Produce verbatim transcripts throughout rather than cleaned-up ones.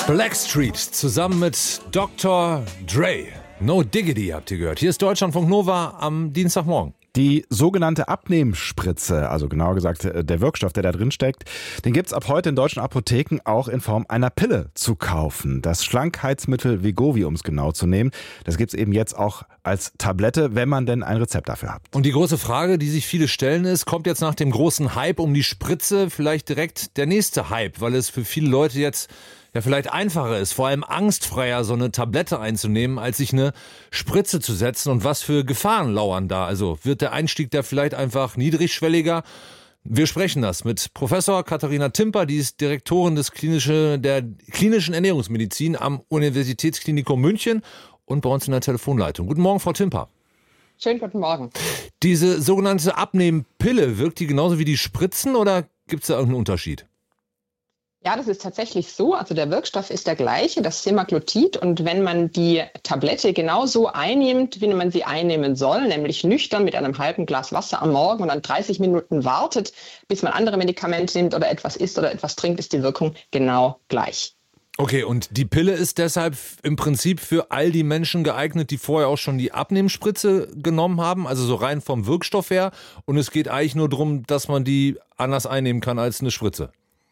Blackstreet zusammen mit Doktor Dre. No Diggity habt ihr gehört. Hier ist Deutschlandfunk Nova am Dienstagmorgen. Die sogenannte Abnehmspritze, also genauer gesagt der Wirkstoff, der da drin steckt, den gibt's ab heute in deutschen Apotheken auch in Form einer Pille zu kaufen. Das Schlankheitsmittel Wegovy, um es genau zu nehmen, das gibt's eben jetzt auch als Tablette, wenn man denn ein Rezept dafür hat. Und die große Frage, die sich viele stellen, ist, kommt jetzt nach dem großen Hype um die Spritze vielleicht direkt der nächste Hype, weil es für viele Leute jetzt ja vielleicht einfacher ist, vor allem angstfreier so eine Tablette einzunehmen, als sich eine Spritze zu setzen. Und was für Gefahren lauern da? Also wird der Einstieg da vielleicht einfach niedrigschwelliger? Wir sprechen das mit Professor Katharina Timper, die ist Direktorin des klinische, der klinischen Ernährungsmedizin am Universitätsklinikum München und bei uns in der Telefonleitung. Guten Morgen, Frau Timper. Schönen guten Morgen. Diese sogenannte Abnehmpille, wirkt die genauso wie die Spritzen oder gibt es da irgendeinen Unterschied? Ja, das ist tatsächlich so. Also der Wirkstoff ist der gleiche, das Semaglutid. Und wenn man die Tablette genauso einnimmt, wie man sie einnehmen soll, nämlich nüchtern mit einem halben Glas Wasser am Morgen und dann dreißig Minuten wartet, bis man andere Medikamente nimmt oder etwas isst oder etwas trinkt, ist die Wirkung genau gleich. Okay, und die Pille ist deshalb im Prinzip für all die Menschen geeignet, die vorher auch schon die Abnehmspritze genommen haben, also so rein vom Wirkstoff her. Und es geht eigentlich nur darum, dass man die anders einnehmen kann als eine Spritze.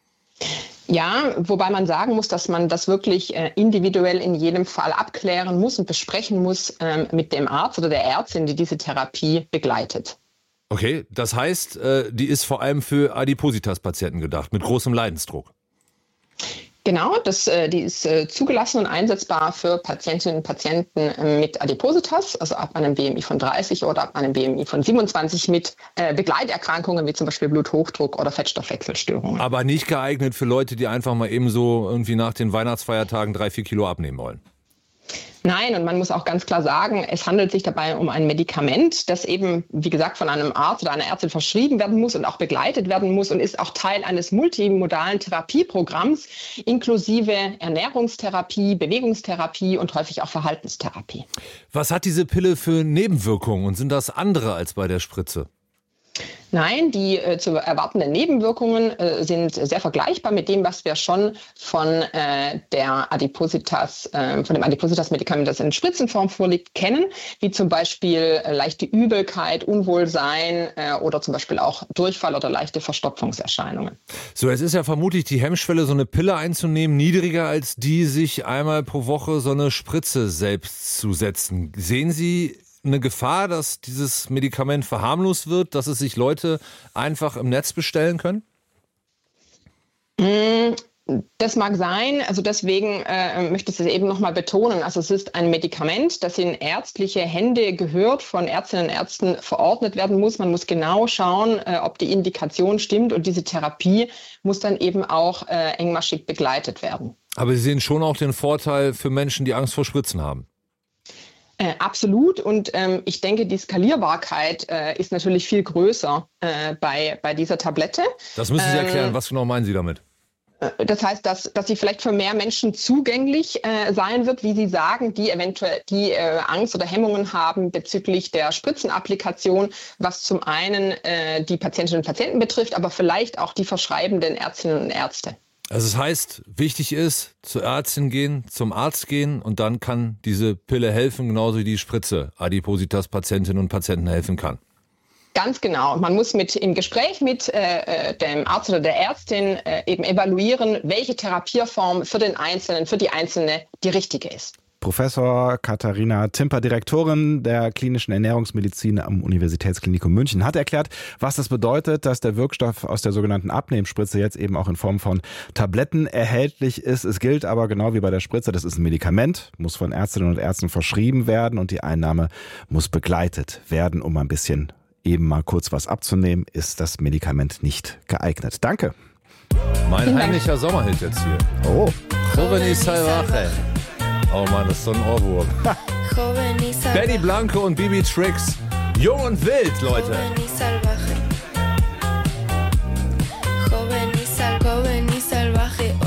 Ja, wobei man sagen muss, dass man das wirklich äh, individuell in jedem Fall abklären muss und besprechen muss ähm, mit dem Arzt oder der Ärztin, die diese Therapie begleitet. Okay, das heißt, äh, die ist vor allem für Adipositas-Patienten gedacht, mit großem Leidensdruck. Genau, das, äh, die ist äh, zugelassen und einsetzbar für Patientinnen und Patienten äh, mit Adipositas, also ab einem B M I von dreißig oder ab einem B M I von siebenundzwanzig mit äh, Begleiterkrankungen wie zum Beispiel Bluthochdruck oder Fettstoffwechselstörungen. Aber nicht geeignet für Leute, die einfach mal eben so irgendwie nach den Weihnachtsfeiertagen drei, vier Kilo abnehmen wollen. Nein, und man muss auch ganz klar sagen, es handelt sich dabei um ein Medikament, das eben, wie gesagt, von einem Arzt oder einer Ärztin verschrieben werden muss und auch begleitet werden muss und ist auch Teil eines multimodalen Therapieprogramms, inklusive Ernährungstherapie, Bewegungstherapie und häufig auch Verhaltenstherapie. Was hat diese Pille für Nebenwirkungen und sind das andere als bei der Spritze? Nein, die äh, zu erwartenden Nebenwirkungen äh, sind sehr vergleichbar mit dem, was wir schon von äh, der Adipositas, äh, von dem Adipositas-Medikament, das in Spritzenform vorliegt, kennen, wie zum Beispiel äh, leichte Übelkeit, Unwohlsein äh, oder zum Beispiel auch Durchfall oder leichte Verstopfungserscheinungen. So, es ist ja vermutlich die Hemmschwelle, so eine Pille einzunehmen, niedriger als die, sich einmal pro Woche so eine Spritze selbst zu setzen. Sehen Sie eine Gefahr, dass dieses Medikament verharmlost wird, dass es sich Leute einfach im Netz bestellen können? Das mag sein. Also deswegen äh, möchte ich es eben nochmal betonen. Also es ist ein Medikament, das in ärztliche Hände gehört, von Ärztinnen und Ärzten verordnet werden muss. Man muss genau schauen, äh, ob die Indikation stimmt und diese Therapie muss dann eben auch äh, engmaschig begleitet werden. Aber Sie sehen schon auch den Vorteil für Menschen, die Angst vor Spritzen haben. Äh, absolut. Und ähm, ich denke, die Skalierbarkeit äh, ist natürlich viel größer äh, bei, bei dieser Tablette. Das müssen Sie erklären. Ähm, Was genau meinen Sie damit? Das heißt, dass, dass sie vielleicht für mehr Menschen zugänglich äh, sein wird, wie Sie sagen, die eventuell die äh, Angst oder Hemmungen haben bezüglich der Spritzenapplikation, was zum einen äh, die Patientinnen und Patienten betrifft, aber vielleicht auch die verschreibenden Ärztinnen und Ärzte. Also das heißt, wichtig ist, zur Ärztin gehen, zum Arzt gehen und dann kann diese Pille helfen, genauso wie die Spritze Adipositas-Patientinnen und Patienten helfen kann. Ganz genau. Man muss mit im Gespräch mit äh, dem Arzt oder der Ärztin äh, eben evaluieren, welche Therapieform für den Einzelnen, für die Einzelne die richtige ist. Professor Katharina Timper, Direktorin der klinischen Ernährungsmedizin am Universitätsklinikum München, hat erklärt, was das bedeutet, dass der Wirkstoff aus der sogenannten Abnehmspritze jetzt eben auch in Form von Tabletten erhältlich ist. Es gilt aber genau wie bei der Spritze, das ist ein Medikament, muss von Ärztinnen und Ärzten verschrieben werden und die Einnahme muss begleitet werden, um ein bisschen eben mal kurz was abzunehmen, ist das Medikament nicht geeignet. Danke. Mein heimlicher Sommerhit jetzt hier. Oh. Jóvenes Salvaje. Oh Mann, das ist so ein Ohrwurm. Benny Blanco und Bibi Tricks. Jung und wild, Leute.